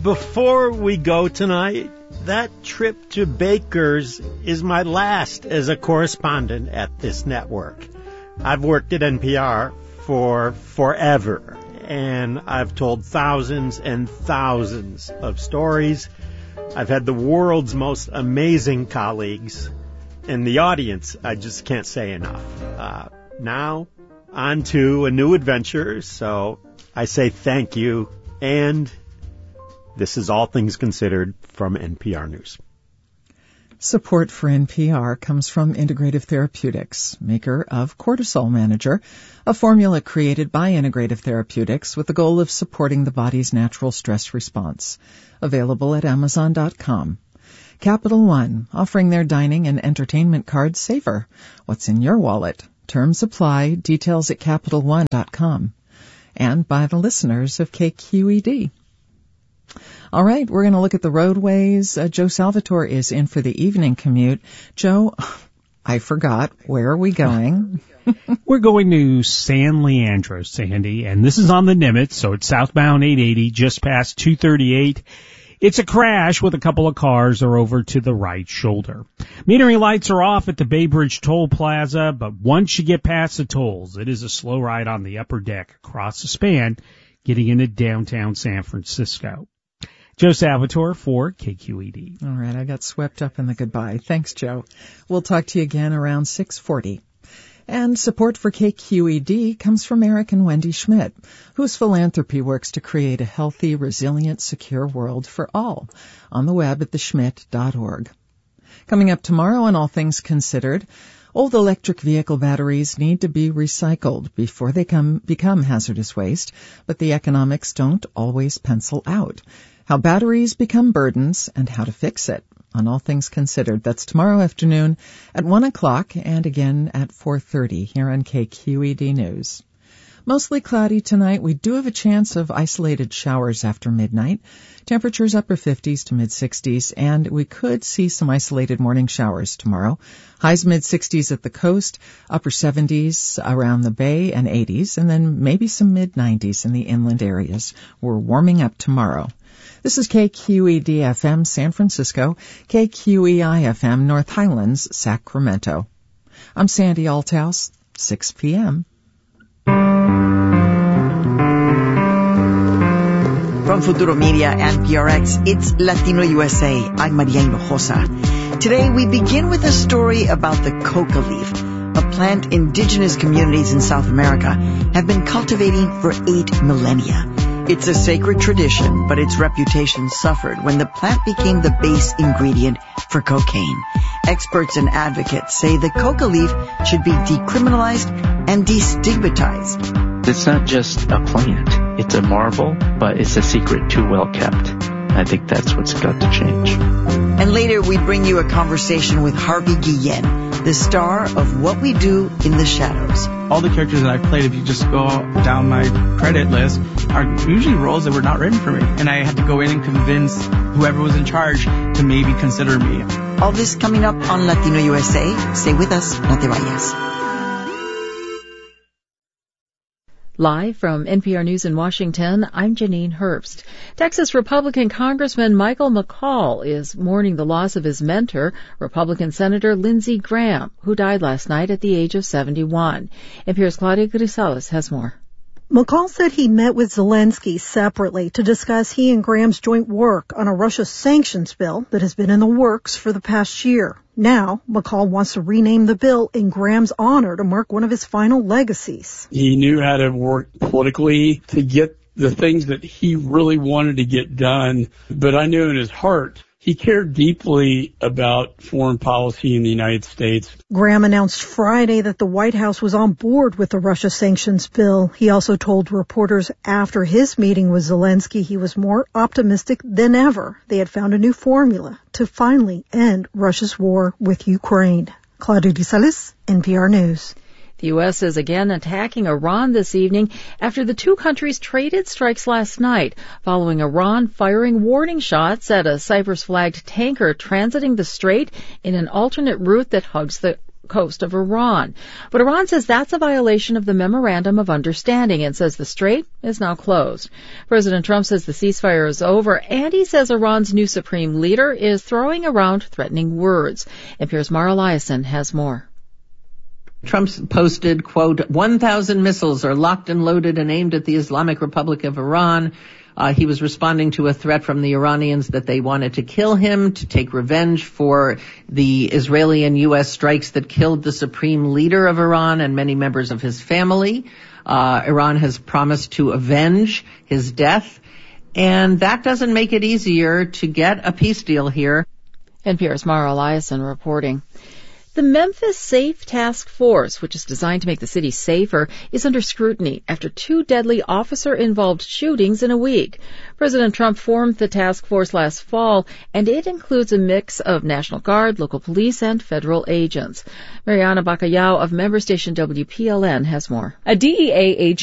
Before we go tonight, that trip to Baker's is my last as a correspondent at this network. I've worked at NPR for forever, and I've told thousands and thousands of stories. I've had the world's most amazing colleagues, and the audience, I just can't say enough. Now, on to a new adventure, so I say thank you, and this is All Things Considered from NPR News. Support for NPR comes from Integrative Therapeutics, maker of Cortisol Manager, a formula created by Integrative Therapeutics with the goal of supporting the body's natural stress response. Available at Amazon.com. Capital One, offering their dining and entertainment cards safer. What's in your wallet? Terms apply. Details at CapitalOne.com. And by the listeners of KQED. All right, we're going to look at the roadways. Joe Salvatore is in for the evening commute. Joe, I forgot. Where are we going? We're going to San Leandro, Sandy, and this is on the Nimitz, so it's southbound 880, just past 238. It's a crash with a couple of cars that are over to the right shoulder. Metering lights are off at the Bay Bridge Toll Plaza, but once you get past the tolls, it is a slow ride on the upper deck across the span, getting into downtown San Francisco. Joe Salvatore for KQED. All right, I got swept up in the goodbye. Thanks, Joe. We'll talk to you again around 6:40. And support for KQED comes from Eric and Wendy Schmidt, whose philanthropy works to create a healthy, resilient, secure world for all on the web at theschmidt.org. Coming up tomorrow on All Things Considered, old electric vehicle batteries need to be recycled before they become hazardous waste, but the economics don't always pencil out. How batteries become burdens and how to fix it on All Things Considered. That's tomorrow afternoon at 1 o'clock and again at 4:30 here on KQED News. Mostly cloudy tonight. We do have a chance of isolated showers after midnight. Temperatures upper 50s to mid-60s, and we could see some isolated morning showers tomorrow. Highs mid-60s at the coast, upper 70s around the bay and 80s, and then maybe some mid-90s in the inland areas. We're warming up tomorrow. This is KQED-FM San Francisco, KQEI-FM North Highlands, Sacramento. I'm Sandy Althouse, 6 p.m. From Futuro Media and PRX, it's Latino USA. I'm Maria Hinojosa. Today we begin with a story about the coca leaf, a plant indigenous communities in South America have been cultivating for 8 millennia. It's a sacred tradition, but its reputation suffered when the plant became the base ingredient for cocaine. Experts and advocates say the coca leaf should be decriminalized and destigmatized. It's not just a plant. It's a marvel, but it's a secret too well kept. I think that's what's got to change. And later we bring you a conversation with Harvey Guillen, the star of What We Do in the Shadows. All the characters that I've played, if you just go down my credit list, are usually roles that were not written for me. And I had to go in and convince whoever was in charge to maybe consider me. All this coming up on Latino USA. Stay with us, no te vayas. Live from NPR News in Washington, I'm Janine Herbst. Texas Republican Congressman Michael McCaul is mourning the loss of his mentor, Republican Senator Lindsey Graham, who died last night at the age of 71. NPR's Claudia Grisales has more. McCaul said he met with Zelensky separately to discuss he and Graham's joint work on a Russia sanctions bill that has been in the works for the past year. Now, McCaul wants to rename the bill in Graham's honor to mark one of his final legacies. He knew how to work politically to get the things that he really wanted to get done, but I knew in his heart he cared deeply about foreign policy in the United States. Graham announced Friday that the White House was on board with the Russia sanctions bill. He also told reporters after his meeting with Zelensky he was more optimistic than ever. They had found a new formula to finally end Russia's war with Ukraine. Claudia Grisales, NPR News. The U.S. is again attacking Iran this evening after the two countries traded strikes last night, following Iran firing warning shots at a Cyprus-flagged tanker transiting the strait in an alternate route that hugs the coast of Iran. But Iran says that's a violation of the Memorandum of Understanding and says the strait is now closed. President Trump says the ceasefire is over, and he says Iran's new supreme leader is throwing around threatening words. NPR's Mara Eliason has more. Trump's posted, quote, 1,000 missiles are locked and loaded and aimed at the Islamic Republic of Iran. He was responding to a threat from the Iranians that they wanted to kill him to take revenge for the Israeli and U.S. strikes that killed the supreme leader of Iran and many members of his family. Iran has promised to avenge his death, and that doesn't make it easier to get a peace deal here. NPR's Mara Eliason reporting. The Memphis Safe Task Force, which is designed to make the city safer, is under scrutiny after 2 deadly officer-involved shootings in a week. President Trump formed the task force last fall, and it includes a mix of National Guard, local police, and federal agents. Mariana Bacallao of member station WPLN has more. A DEA agent